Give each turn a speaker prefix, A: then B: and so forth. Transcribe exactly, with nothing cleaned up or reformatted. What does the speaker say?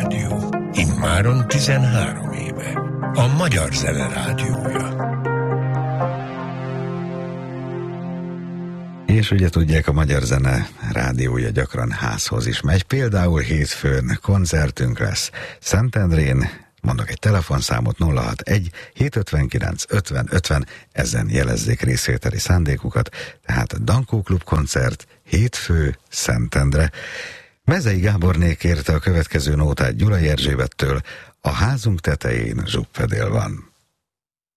A: Rádió. Immáron tizenhárom éve. A Magyar Zene Rádiója.
B: És ugye tudják, a Magyar Zene Rádiója gyakran házhoz is megy. Például hétfőn koncertünk lesz Szentendrén. Mondok egy telefonszámot, nulla hatvanegy hétszázötvenkilenc ötven ötven, ezen jelezzék részvételi szándékukat, tehát Dankó Klub koncert, hétfő, Szentendre. Mezei Gáborné kérte a következő nótát Gyulai Erzsébettől, a házunk tetején zsuppedél van.